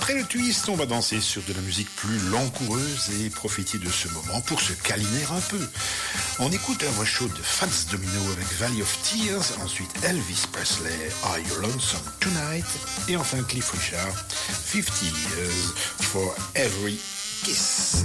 Après le twist, on va danser sur de la musique plus langoureuse et profiter de ce moment pour se câliner un peu. On écoute la voix chaude de Fats Domino avec Valley of Tears, ensuite Elvis Presley, Are You Lonesome Tonight, et enfin Cliff Richard, 50 Years for Every Kiss.